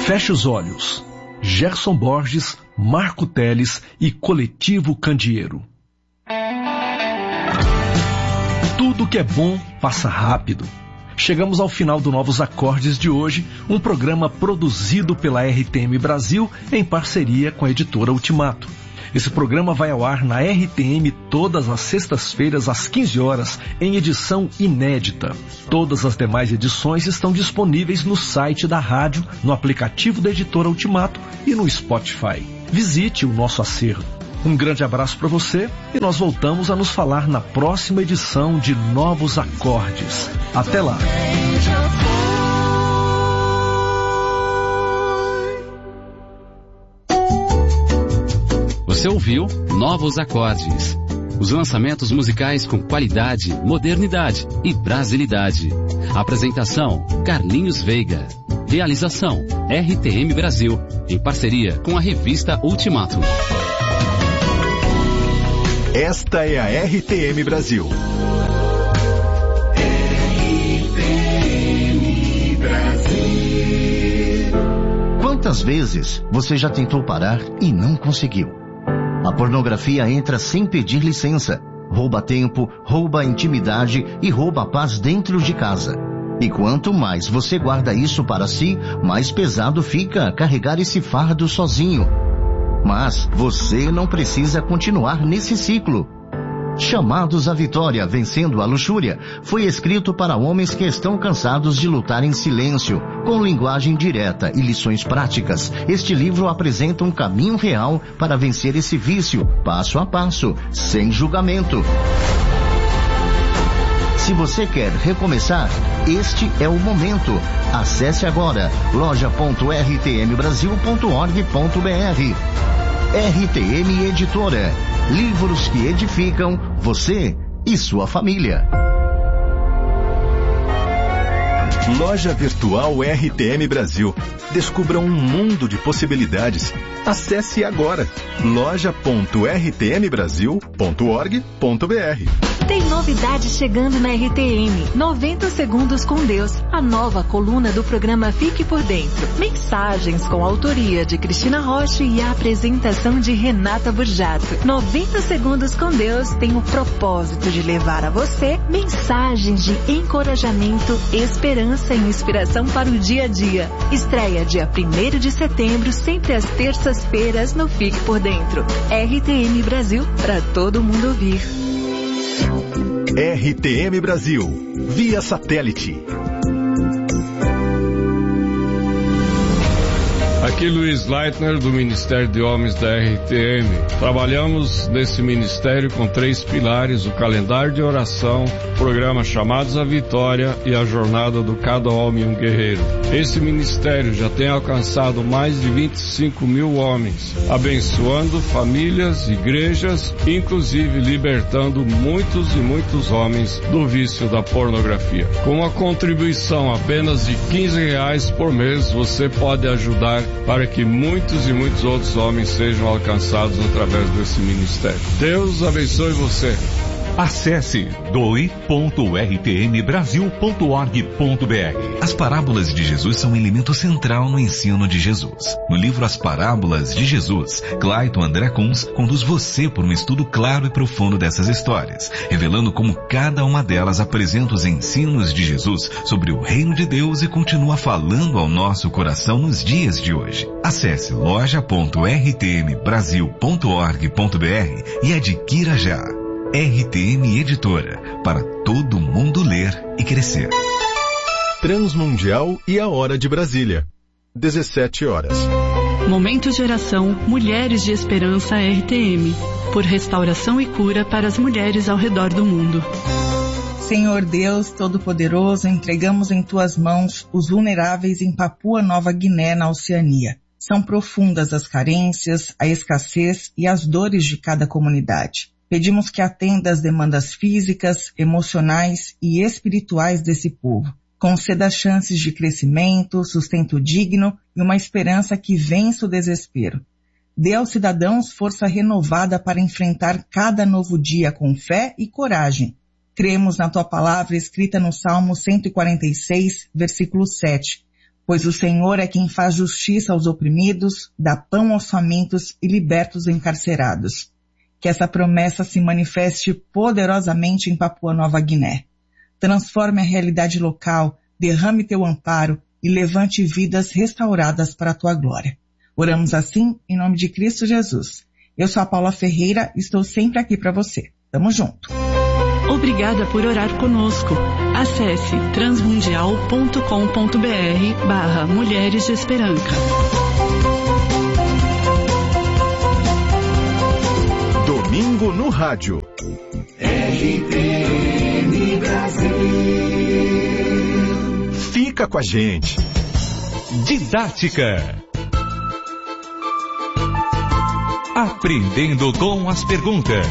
Feche os olhos. Gerson Borges, Marco Teles e Coletivo Candeeiro. Tudo que é bom passa rápido. Chegamos ao final do Novos Acordes de hoje, um programa produzido pela RTM Brasil em parceria com a editora Ultimato. Esse programa vai ao ar na RTM todas as sextas-feiras às 15 horas, em edição inédita. Todas as demais edições estão disponíveis no site da rádio, no aplicativo da editora Ultimato e no Spotify. Visite o nosso acervo. Um grande abraço para você e nós voltamos a nos falar na próxima edição de Novos Acordes. Até lá! Você ouviu Novos Acordes. Os lançamentos musicais com qualidade, modernidade e brasilidade. Apresentação: Carlinhos Veiga. Realização: RTM Brasil, em parceria com a revista Ultimato. Esta é a RTM Brasil. RTM Brasil. Quantas vezes você já tentou parar e não conseguiu? A pornografia entra sem pedir licença, rouba tempo, rouba a intimidade e rouba a paz dentro de casa. E quanto mais você guarda isso para si, mais pesado fica carregar esse fardo sozinho. Mas você não precisa continuar nesse ciclo. Chamados à Vitória, Vencendo a Luxúria, foi escrito para homens que estão cansados de lutar em silêncio, com linguagem direta e lições práticas. Este livro apresenta um caminho real para vencer esse vício, passo a passo, sem julgamento. Se você quer recomeçar, este é o momento. Acesse agora loja.rtmbrasil.org.br. RTM Editora. Livros que edificam você e sua família. Loja Virtual RTM Brasil. Descubra um mundo de possibilidades. Acesse agora loja.rtmbrasil.org.br. Tem novidade chegando na RTM. 90 Segundos com Deus, a nova coluna do programa Fique por Dentro. Mensagens com a autoria de Cristina Rocha e a apresentação de Renata Burjato. 90 Segundos com Deus tem o propósito de levar a você mensagens de encorajamento, esperança e inspiração para o dia a dia. Estreia dia 1º de setembro, sempre às terças-feiras no Fique por Dentro. RTM Brasil, para todo mundo ouvir. RTM Brasil, via satélite. Aqui Luiz Leitner, do Ministério de Homens da RTM. Trabalhamos nesse ministério com 3 pilares: o calendário de oração, o programa Chamados à Vitória e a jornada do Cada Homem um Guerreiro. Esse ministério já tem alcançado mais de 25 mil homens, abençoando famílias, igrejas, inclusive libertando muitos e muitos homens do vício da pornografia. Com uma contribuição apenas de R$15 por mês, você pode ajudar para que muitos e muitos outros homens sejam alcançados através desse ministério. Deus abençoe você. Acesse doe.rtmbrasil.org.br. As parábolas de Jesus são um elemento central no ensino de Jesus. No livro As Parábolas de Jesus, Clayton André Kunz conduz você por um estudo claro e profundo dessas histórias, revelando como cada uma delas apresenta os ensinos de Jesus sobre o reino de Deus e continua falando ao nosso coração nos dias de hoje. Acesse loja.rtmbrasil.org.br e adquira já. RTM Editora, para todo mundo ler e crescer. Transmundial e a Hora de Brasília, 17 horas. Momento de oração Mulheres de Esperança RTM, por restauração e cura para as mulheres ao redor do mundo. Senhor Deus Todo-Poderoso, entregamos em Tuas mãos os vulneráveis em Papua Nova Guiné, na Oceania. São profundas as carências, a escassez e as dores de cada comunidade. Pedimos que atenda às demandas físicas, emocionais e espirituais desse povo. Conceda chances de crescimento, sustento digno e uma esperança que vença o desespero. Dê aos cidadãos força renovada para enfrentar cada novo dia com fé e coragem. Cremos na Tua palavra escrita no Salmo 146, versículo 7. Pois o Senhor é quem faz justiça aos oprimidos, dá pão aos famintos e liberta os encarcerados. Que essa promessa se manifeste poderosamente em Papua Nova Guiné. Transforme a realidade local, derrame teu amparo e levante vidas restauradas para a tua glória. Oramos assim, em nome de Cristo Jesus. Eu sou a Paula Ferreira e estou sempre aqui para você. Tamo junto. Obrigada por orar conosco. Acesse transmundial.com.br/Mulheres de Esperança. Domingo no rádio. RTM Brasil. Fica com a gente. Didática. Aprendendo com as perguntas.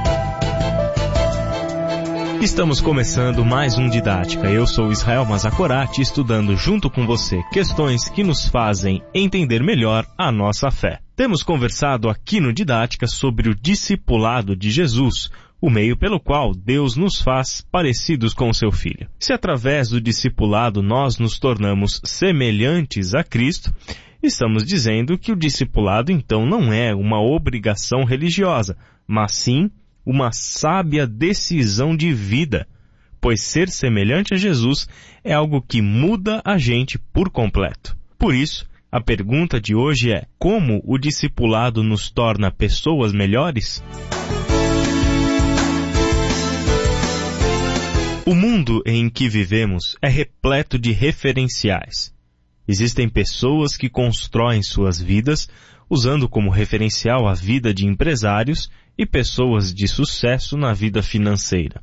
Estamos começando mais um Didática. Eu sou Israel Mazakorati, estudando junto com você questões que nos fazem entender melhor a nossa fé. Temos conversado aqui no Didática sobre o discipulado de Jesus, o meio pelo qual Deus nos faz parecidos com o seu Filho. Se através do discipulado nós nos tornamos semelhantes a Cristo, estamos dizendo que o discipulado então não é uma obrigação religiosa, mas sim uma sábia decisão de vida, pois ser semelhante a Jesus é algo que muda a gente por completo. Por isso, a pergunta de hoje é: como o discipulado nos torna pessoas melhores? O mundo em que vivemos é repleto de referenciais. Existem pessoas que constroem suas vidas usando como referencial a vida de empresários e pessoas de sucesso na vida financeira.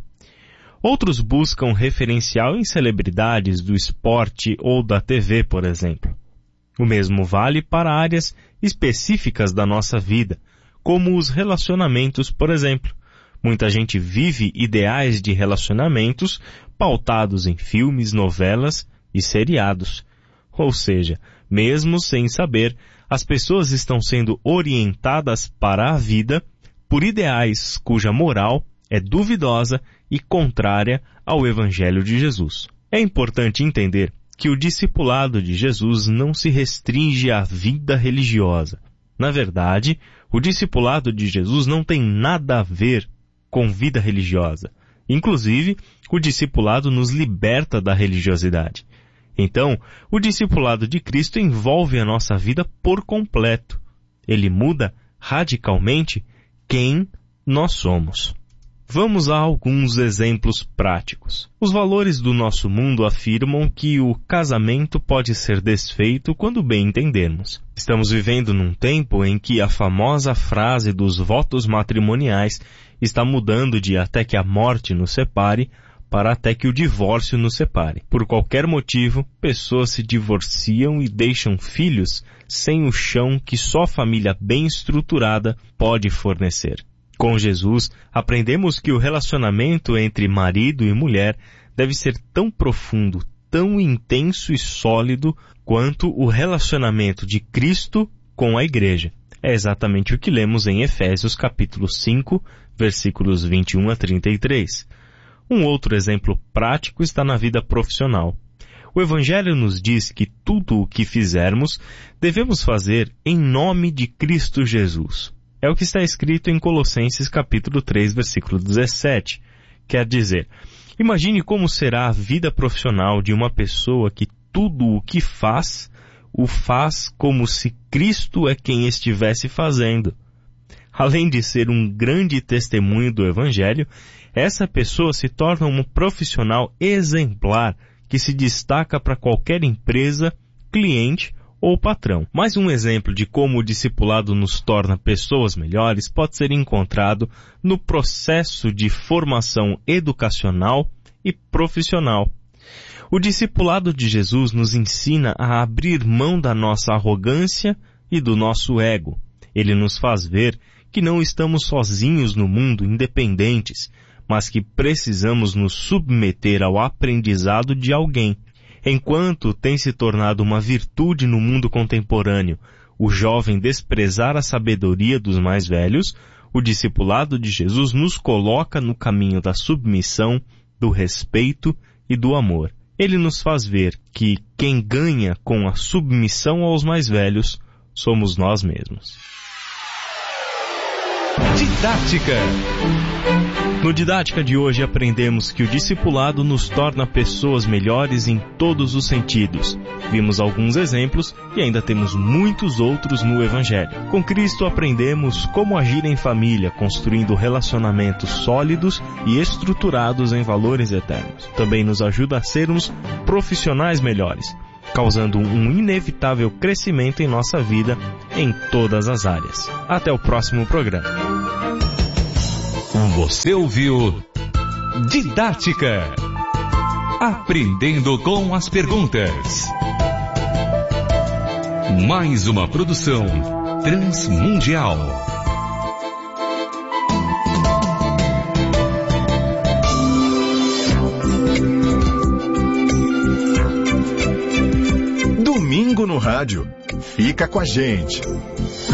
Outros buscam referencial em celebridades do esporte ou da TV, por exemplo. O mesmo vale para áreas específicas da nossa vida, como os relacionamentos, por exemplo. Muita gente vive ideais de relacionamentos pautados em filmes, novelas e seriados. Ou seja, mesmo sem saber, as pessoas estão sendo orientadas para a vida por ideais cuja moral é duvidosa e contrária ao Evangelho de Jesus. É importante entender que o discipulado de Jesus não se restringe à vida religiosa. Na verdade, o discipulado de Jesus não tem nada a ver com vida religiosa. Inclusive, o discipulado nos liberta da religiosidade. Então, o discipulado de Cristo envolve a nossa vida por completo. Ele muda radicalmente quem nós somos. Vamos a alguns exemplos práticos. Os valores do nosso mundo afirmam que o casamento pode ser desfeito quando bem entendermos. Estamos vivendo num tempo em que a famosa frase dos votos matrimoniais está mudando de até que a morte nos separe para até que o divórcio nos separe. Por qualquer motivo, pessoas se divorciam e deixam filhos sem o chão que só família bem estruturada pode fornecer. Com Jesus, aprendemos que o relacionamento entre marido e mulher deve ser tão profundo, tão intenso e sólido quanto o relacionamento de Cristo com a Igreja. É exatamente o que lemos em Efésios capítulo 5, versículos 21 a 33. Um outro exemplo prático está na vida profissional. O Evangelho nos diz que tudo o que fizermos devemos fazer em nome de Cristo Jesus. É o que está escrito em Colossenses capítulo 3, versículo 17. Quer dizer, imagine como será a vida profissional de uma pessoa que tudo o que faz, o faz como se Cristo é quem estivesse fazendo. Além de ser um grande testemunho do Evangelho, essa pessoa se torna um profissional exemplar que se destaca para qualquer empresa, cliente ou patrão. Mais um exemplo de como o discipulado nos torna pessoas melhores pode ser encontrado no processo de formação educacional e profissional. O discipulado de Jesus nos ensina a abrir mão da nossa arrogância e do nosso ego. Ele nos faz ver que não estamos sozinhos no mundo, independentes, mas que precisamos nos submeter ao aprendizado de alguém. Enquanto tem se tornado uma virtude no mundo contemporâneo o jovem desprezar a sabedoria dos mais velhos, o discipulado de Jesus nos coloca no caminho da submissão, do respeito e do amor. ele nos faz ver que quem ganha com a submissão aos mais velhos somos nós mesmos. Didática. No Didática de hoje aprendemos que o discipulado nos torna pessoas melhores em todos os sentidos. Vimos alguns exemplos e ainda temos muitos outros no Evangelho. Com Cristo aprendemos como agir em família, construindo relacionamentos sólidos e estruturados em valores eternos. Também nos ajuda a sermos profissionais melhores, causando um inevitável crescimento em nossa vida em todas as áreas. Até o próximo programa. Você ouviu Didática. Aprendendo com as perguntas. Mais uma produção transmundial. Domingo no Rádio. Fica com a gente.